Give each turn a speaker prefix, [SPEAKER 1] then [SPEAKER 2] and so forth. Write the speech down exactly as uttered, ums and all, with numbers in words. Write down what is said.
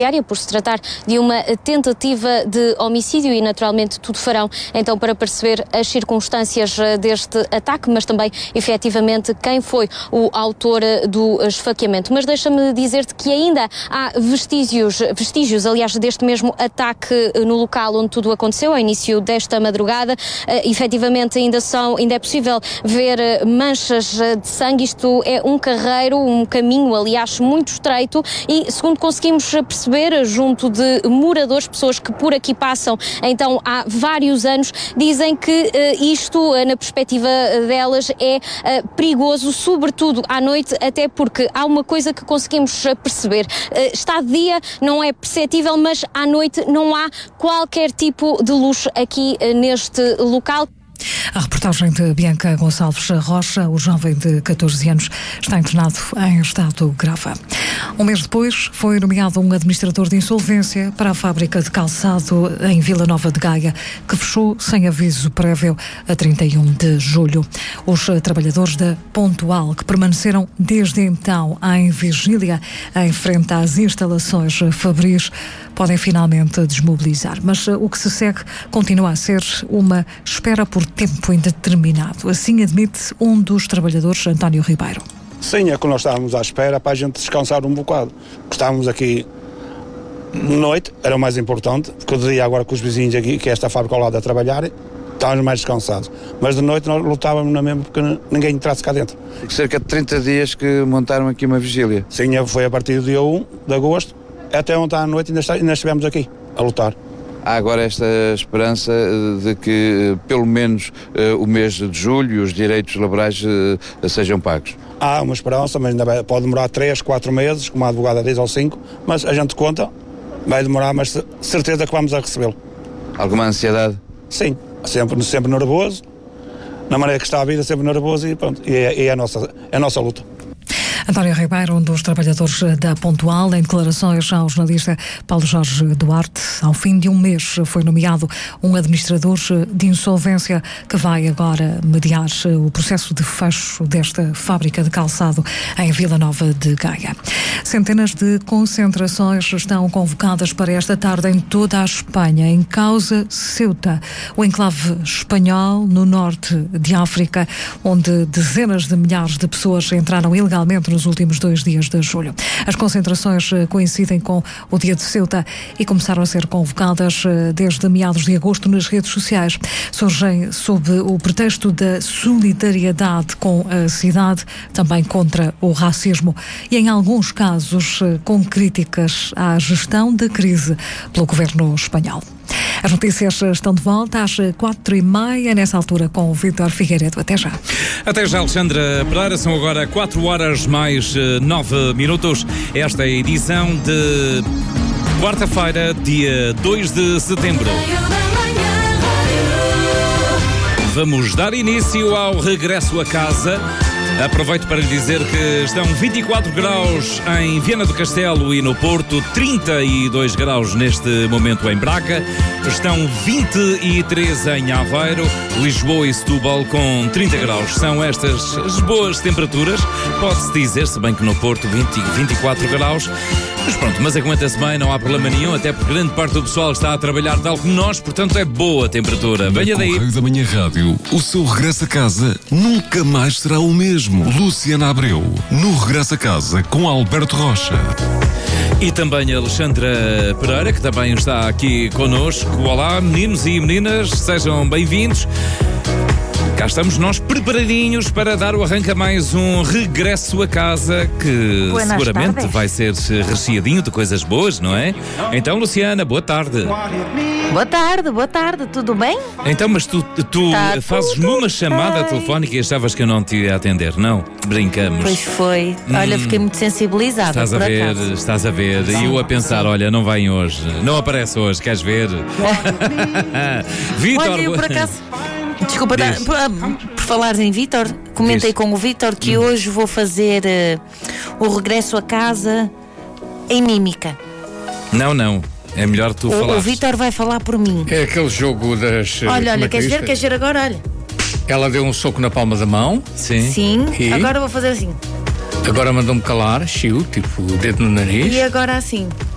[SPEAKER 1] por se tratar de uma tentativa de homicídio e naturalmente tudo farão então para perceber as circunstâncias deste ataque, mas também efetivamente quem foi o autor do esfaqueamento. Mas deixa-me dizer-te que ainda há vestígios, vestígios aliás deste mesmo ataque no local onde tudo aconteceu, ao início desta madrugada. Uh, efetivamente ainda, são, ainda é possível ver manchas de sangue. Isto é um carreiro, um caminho aliás muito estreito e segundo conseguimos perceber junto de moradores, pessoas que por aqui passam então há vários anos, dizem que uh, isto, uh, na perspectiva delas, é uh, perigoso, sobretudo à noite, até porque há uma coisa que conseguimos perceber. Uh, está de dia, não é perceptível, mas à noite não há qualquer tipo de luz aqui uh, neste local.
[SPEAKER 2] A reportagem de Bianca Gonçalves Rocha. O jovem de catorze anos está internado em estado grave. Um mês depois foi nomeado um administrador de insolvência para a fábrica de calçado em Vila Nova de Gaia, que fechou sem aviso prévio a trinta e um de julho. Os trabalhadores da Pontual, que permaneceram desde então em vigília em frente às instalações fabris, podem finalmente desmobilizar. Mas o que se segue continua a ser uma espera por tempo indeterminado. Assim admite um dos trabalhadores, António Ribeiro.
[SPEAKER 3] Sim, é que nós estávamos à espera para a gente descansar um bocado. Estávamos aqui de noite, era o mais importante, porque de dia agora com os vizinhos aqui, que é esta fábrica ao lado a trabalhar, estávamos mais descansados. Mas de noite nós lutávamos na mesma porque ninguém entrasse cá dentro.
[SPEAKER 4] Cerca de trinta dias que montaram aqui uma vigília.
[SPEAKER 3] Sim, foi a partir do dia um de agosto, até ontem à noite ainda, está, ainda estivemos aqui a lutar.
[SPEAKER 4] Há agora esta esperança de que pelo menos uh, o mês de julho os direitos laborais uh, sejam pagos.
[SPEAKER 3] Há uma esperança, mas ainda pode demorar três, quatro meses, como a advogada diz, ou cinco, mas a gente conta, vai demorar, mas certeza que vamos a recebê-lo.
[SPEAKER 4] Alguma ansiedade?
[SPEAKER 3] Sim, sempre, sempre nervoso, na maneira que está a vida, sempre nervoso e pronto, e é, é, a, nossa, é a nossa luta.
[SPEAKER 2] António Ribeiro, um dos trabalhadores da Pontual, em declarações ao jornalista Paulo Jorge Duarte. Ao fim de um mês foi nomeado um administrador de insolvência que vai agora mediar o processo de fecho desta fábrica de calçado em Vila Nova de Gaia. Centenas de concentrações estão convocadas para esta tarde em toda a Espanha. Em causa, Ceuta, o enclave espanhol no norte de África, onde dezenas de milhares de pessoas entraram ilegalmente nos últimos dois dias de julho. As concentrações coincidem com o dia de Ceuta e começaram a ser convocadas desde meados de agosto nas redes sociais. Surgem sob o pretexto da solidariedade com a cidade, também contra o racismo e, em alguns casos, com críticas à gestão da crise pelo governo espanhol. As notícias estão de volta às quatro e meia, nessa altura, com o Vítor Figueiredo. Até já.
[SPEAKER 5] Até já, Alexandra Pereira. São agora quatro horas mais nove minutos. Esta é a edição de quarta-feira, dia dois de setembro. Vamos dar início ao regresso a casa. Aproveito para lhe dizer que estão vinte e quatro graus em Viana do Castelo e no Porto, trinta e dois graus neste momento em Braga, estão vinte e três em Aveiro, Lisboa e Setúbal com trinta graus. São estas as boas temperaturas, pode-se dizer, se bem que no Porto vinte, vinte e quatro graus. Mas pronto, mas aguenta-se bem, não há problema nenhum, até porque grande parte do pessoal está a trabalhar tal como nós, portanto é boa a temperatura. Venha daí.
[SPEAKER 6] Correio da Manhã Rádio, o seu regresso a casa nunca mais será o mesmo. Luciana Abreu, no Regresso a Casa com Alberto Rocha.
[SPEAKER 5] E também a Alexandra Pereira, que também está aqui connosco. Olá, meninos e meninas, sejam bem-vindos. Cá estamos nós preparadinhos para dar o arranque a mais um regresso a casa que Buenas seguramente tardes. Vai ser recheadinho de coisas boas, não é? Então, Luciana, boa tarde.
[SPEAKER 7] Boa tarde, boa tarde, tudo bem?
[SPEAKER 5] Então, mas tu, tu
[SPEAKER 7] tá
[SPEAKER 5] fazes-me uma chamada bem. telefónica e achavas que eu não te ia atender, não? Brincamos.
[SPEAKER 7] Pois foi. Olha, hum, fiquei muito sensibilizada.
[SPEAKER 5] Estás a ver,
[SPEAKER 7] acaso.
[SPEAKER 5] estás a ver. Sim, e eu a pensar, sim. olha, não vem hoje, não aparece hoje, queres ver?
[SPEAKER 7] Vítor, olha, eu por acaso... Desculpa, tá, por, por falares em Vítor, comentei Diz. com o Vítor que hum. hoje vou fazer uh, o regresso a casa em mímica.
[SPEAKER 5] Não, não. É melhor tu falar.
[SPEAKER 7] O Vítor vai falar por mim.
[SPEAKER 8] É aquele jogo das...
[SPEAKER 7] Olha, olha, queres ver? Queres ver agora? Olha.
[SPEAKER 8] Ela deu um soco na palma da mão.
[SPEAKER 5] Sim.
[SPEAKER 7] Sim.
[SPEAKER 8] E?
[SPEAKER 7] Agora vou fazer assim.
[SPEAKER 8] Agora mandou-me calar, chiu, tipo o dedo no nariz.
[SPEAKER 7] E agora assim.